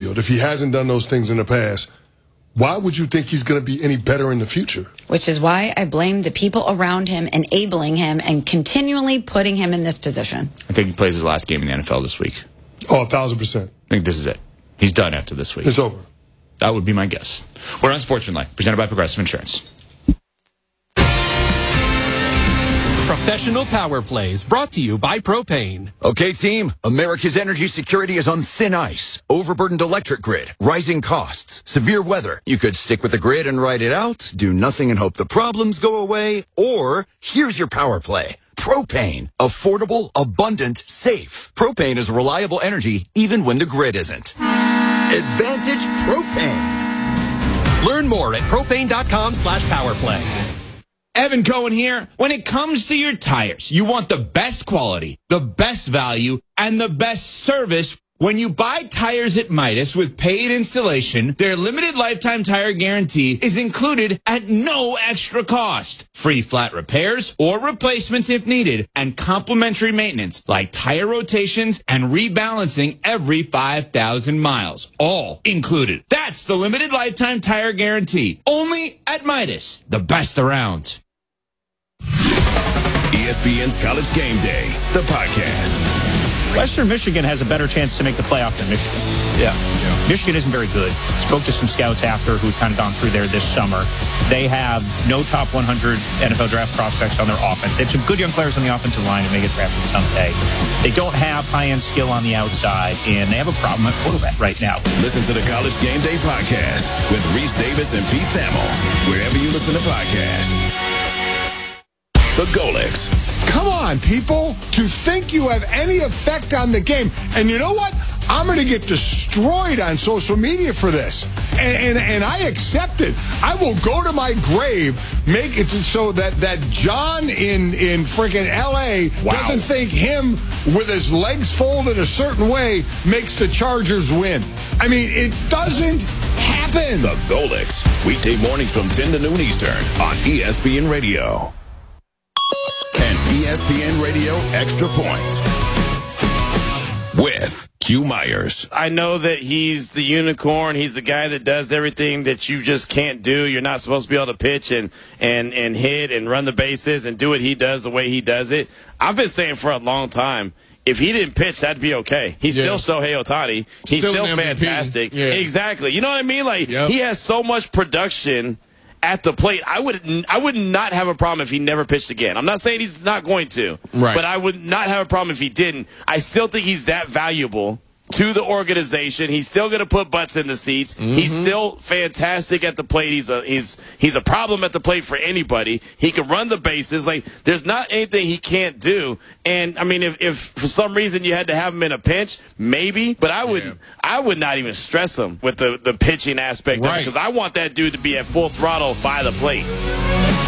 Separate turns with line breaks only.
field, if he hasn't done those things in the past, why would you think he's going to be any better in the future?
Which is why I blame the people around him enabling him and continually putting him in this position.
I think he plays his last game in the NFL this week.
Oh, 1,000%.
I think this is it. He's done after this week.
It's over. That
would be my guess. We're on Sportsmanlike, presented by Progressive Insurance.
Professional Power Plays, brought to you by Propane.
Okay, team, America's energy security is on thin ice. Overburdened electric grid, rising costs, severe weather. You could stick with the grid and ride it out, do nothing and hope the problems go away, or here's your power play. Propane. Affordable, abundant, safe. Propane is reliable energy even when the grid isn't. Advantage Propane.
Learn more at propane.com/powerplay.
Evan Cohen here. When it comes to your tires, you want the best quality, the best value, and the best service. When you buy tires at Midas with paid installation, their limited lifetime tire guarantee is included at no extra cost. Free flat repairs or replacements if needed, and complimentary maintenance like tire rotations and rebalancing every 5,000 miles. All included. That's the limited lifetime tire guarantee. Only at Midas, the best around.
ESPN's College Game Day, the podcast.
Western Michigan has a better chance to make the playoff than Michigan. Yeah. Michigan isn't very good. Spoke to some scouts after who'd kind of gone through there this summer. They have no top 100 NFL draft prospects on their offense. They have some good young players on the offensive line who may get drafted someday. They don't have high-end skill on the outside, and they have a problem at quarterback right now.
Listen to the College Game Day podcast with Reese Davis and Pete Thamel, wherever you listen to podcasts. The Golics.
Come on, people. To think you have any effect on the game. And you know what? I'm going to get destroyed on social media for this. And I accept it. I will go to my grave, make it so that John in freaking L.A. doesn't think him with his legs folded a certain way makes the Chargers win. I mean, it doesn't happen.
The Golics. Weekday mornings from 10 to noon Eastern on ESPN Radio. And ESPN Radio Extra Point with Q Myers.
I know that he's the unicorn. He's the guy that does everything that you just can't do. You're not supposed to be able to pitch and hit and run the bases and do what he does the way he does it. I've been saying for a long time, if he didn't pitch, that'd be okay. He's still Shohei Ohtani. He's still fantastic. Yeah. Exactly. You know what I mean? Like, he has so much production at the plate. I would not have a problem if he never pitched again. I'm not saying he's not going to, but I would not have a problem if he didn't. I still think he's that valuable to the organization. He's still going to put butts in the seats. He's still fantastic at the plate. He's a problem at the plate for anybody. He can run the bases. Like, there's not anything he can't do. And I mean, if for some reason you had to have him in a pinch, maybe. But I would not even stress him with the pitching aspect of it, because I want that dude to be at full throttle by the plate.